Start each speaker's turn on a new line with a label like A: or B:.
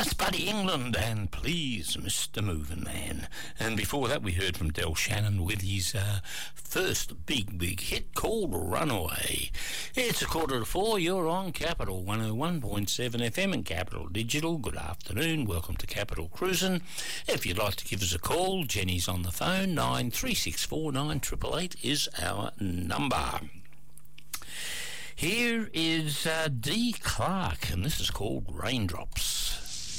A: That's Buddy England and Please Mr. Moving Man. And before that we heard from Del Shannon with his first big hit called Runaway. It's 3:45, you're on Capital 101.7 FM and Capital Digital. Good afternoon, welcome to Capital Cruising. If you'd like to give us a call, Jenny's on the phone, 9364 9888 is our number. Here is Dee Clark, and this is called Raindrops.